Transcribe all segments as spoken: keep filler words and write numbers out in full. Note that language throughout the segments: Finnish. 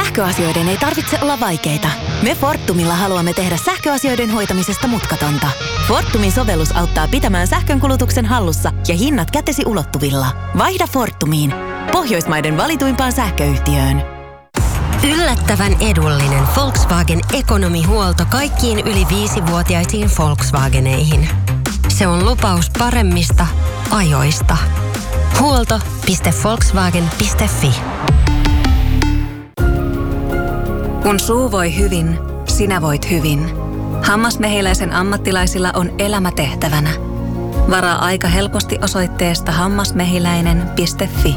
Sähköasioiden ei tarvitse olla vaikeita. Me Fortumilla haluamme tehdä sähköasioiden hoitamisesta mutkatonta. Fortumin sovellus auttaa pitämään sähkönkulutuksen hallussa ja hinnat kätesi ulottuvilla. Vaihda Fortumiin. Pohjoismaiden valituimpaan sähköyhtiöön. Yllättävän edullinen Volkswagen ekonomihuolto kaikkiin yli viisivuotiaisiin Volkswageneihin. Se on lupaus paremmista ajoista. Huolto piste volkswagen piste fi. Kun suu voi hyvin, sinä voit hyvin. Hammasmehiläisen ammattilaisilla on elämä tehtävänä. Varaa aika helposti osoitteesta hammasmehiläinen piste fi.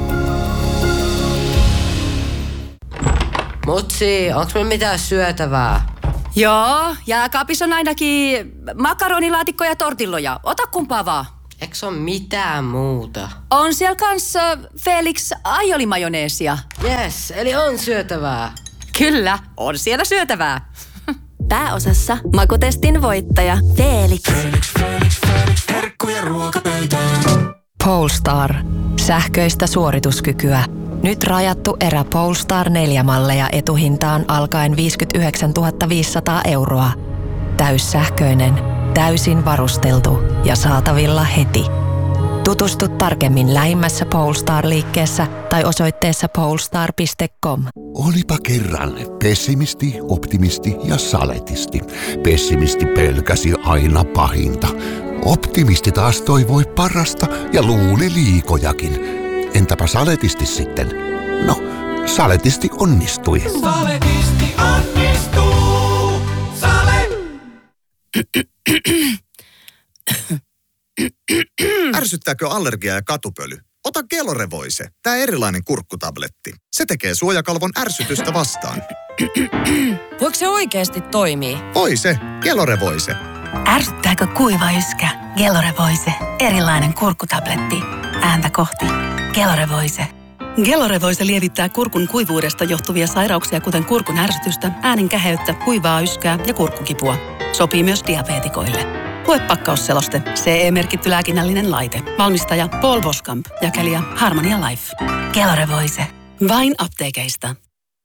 Mutsi, onks me mitään syötävää? Joo, jääkaapissa on ainakin makaronilaatikko ja tortilloja. Ota kumpaa vaan. Eiks oo mitään muuta? On siellä kanssa Felix aiolimajoneesia. Yes, eli on syötävää. Kyllä, on siellä syötävää. Pääosassa makutestin voittaja Felix. Felix, Felix, Felix. Herkkuja ruokapöytään. Polestar. Sähköistä suorituskykyä. Nyt rajattu erä Polestar neljä malleja etuhintaan alkaen viisikymmentäyhdeksäntuhatta viisisataa euroa. Täyssähköinen, täysin varusteltu ja saatavilla heti. Tutustu tarkemmin lähimmässä Polestar-liikkeessä tai osoitteessa polestar piste com. Olipa kerran pessimisti, optimisti ja saletisti. Pessimisti pelkäsi aina pahinta. Optimisti taas toivoi parasta ja luuli liikojakin. Entäpä saletisti sitten? No, saletisti onnistui. Saletisti onnistuu. Sale! Ärsyttääkö allergia ja katupöly? Ota Gelorevoise, tää erilainen kurkkutabletti. Se tekee suojakalvon ärsytystä vastaan. Voiko se oikeasti toimii? Voi se, Gelorevoise. Ärsyttääkö kuiva yskä? Gelorevoise. Erilainen kurkkutabletti. Ääntä kohti. Gelorevoise. Gelorevoise lievittää kurkun kuivuudesta johtuvia sairauksia, kuten kurkun ärsytystä, äänen käheyttä, kuivaa yskää ja kurkkukipua. Sopii myös diabeetikoille. Lue pakkausseloste. C E-merkitty lääkinnällinen laite. Valmistaja Paul Boskamp. Jakelija Harmonia Life. Gelorevoise. Vain apteekeista.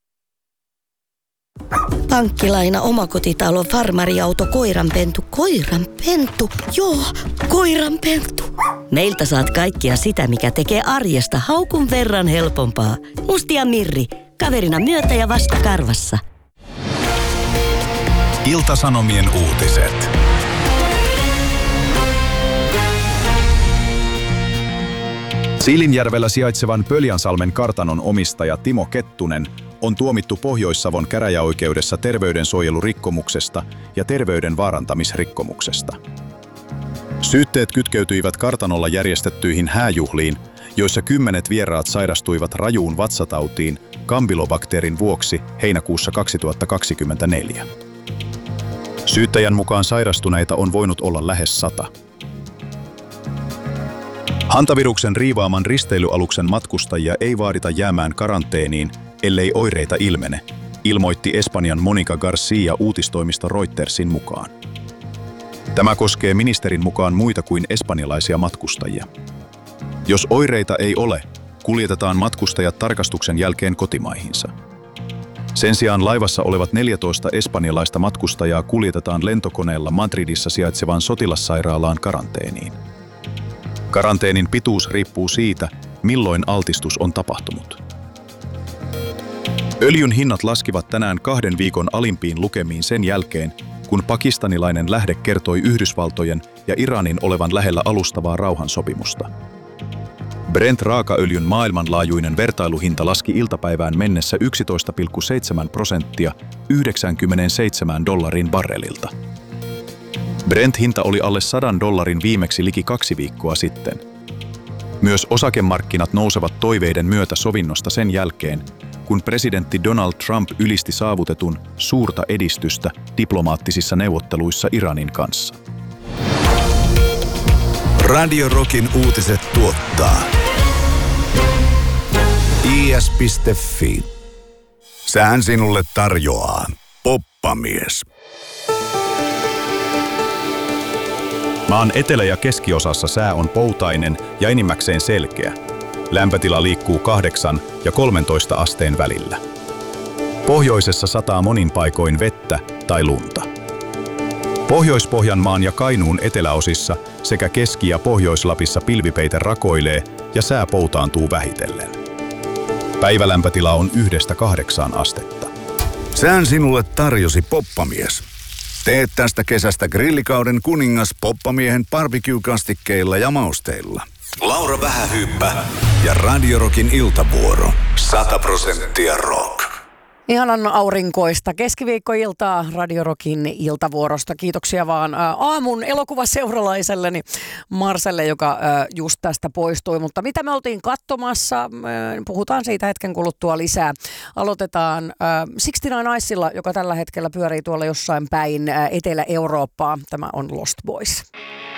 Pankkilaina, omakotitalo, farmariauto, koiranpentu. Koiranpentu? Joo, koiranpentu. Meiltä saat kaikkia sitä, mikä tekee arjesta haukun verran helpompaa. Mustia Mirri. Kaverina myötä ja vasta karvassa. Ilta-Sanomien uutiset. Siilinjärvellä sijaitsevan Pöljänsalmen kartanon omistaja Timo Kettunen on tuomittu Pohjois-Savon käräjäoikeudessa terveydensuojelurikkomuksesta ja terveyden vaarantamisrikkomuksesta. Syytteet kytkeytyivät kartanolla järjestettyihin hääjuhliin, joissa kymmenet vieraat sairastuivat rajuun vatsatautiin kampylobakteerin vuoksi heinäkuussa kaksituhattakaksikymmentäneljä. Syyttäjän mukaan sairastuneita on voinut olla lähes sata. Hantaviruksen riivaaman risteilyaluksen matkustajia ei vaadita jäämään karanteeniin, ellei oireita ilmene, ilmoitti Espanjan Monica Garcia uutistoimisto Reutersin mukaan. Tämä koskee ministerin mukaan muita kuin espanjalaisia matkustajia. Jos oireita ei ole, kuljetetaan matkustajat tarkastuksen jälkeen kotimaihinsa. Sen sijaan laivassa olevat neljätoista espanjalaista matkustajaa kuljetetaan lentokoneella Madridissa sijaitsevaan sotilassairaalaan karanteeniin. Karanteenin pituus riippuu siitä, milloin altistus on tapahtunut. Öljyn hinnat laskivat tänään kahden viikon alimpiin lukemiin sen jälkeen, kun pakistanilainen lähde kertoi Yhdysvaltojen ja Iranin olevan lähellä alustavaa rauhansopimusta. Brent-raakaöljyn maailmanlaajuinen vertailuhinta laski iltapäivään mennessä yksitoista pilkku seitsemän prosenttia yhdeksänkymmentäseitsemän dollarin barrelilta. Brent-hinta oli alle sadan dollarin viimeksi liki kaksi viikkoa sitten. Myös osakemarkkinat nousevat toiveiden myötä sovinnosta sen jälkeen, kun presidentti Donald Trump ylisti saavutetun suurta edistystä diplomaattisissa neuvotteluissa Iranin kanssa. Radio Rockin uutiset tuottaa I S piste Fi. Sään sinulle tarjoaa Poppamies. Maan etelä- ja keskiosassa sää on poutainen ja enimmäkseen selkeä. Lämpötila liikkuu kahdeksan ja kolmentoista asteen välillä. Pohjoisessa sataa monin paikoin vettä tai lunta. Pohjois-Pohjanmaan ja Kainuun eteläosissa sekä Keski- ja Pohjois-Lapissa pilvipeite rakoilee ja sää poutaantuu vähitellen. Päivälämpötila on yhdestä kahdeksaan astetta. Sään sinulle tarjosi Poppamies. Teet tästä kesästä grillikauden kuningas Poppamiehen barbecue-kastikkeilla ja mausteilla. Laura Vähähyyppä ja Radio Rockin iltavuoro. sata prosenttia rock. Ihanan aurinkoista keskiviikkoiltaa Radio Rockin iltavuorosta. Kiitoksia vaan aamun elokuvaseuralaiselleni Marselle, joka just tästä poistui. Mutta mitä me oltiin katsomassa, puhutaan siitä hetken kuluttua lisää. Aloitetaan kuusikymmentäyhdeksän Icella, joka tällä hetkellä pyörii tuolla jossain päin Etelä-Eurooppaa. Tämä on Lost Boys.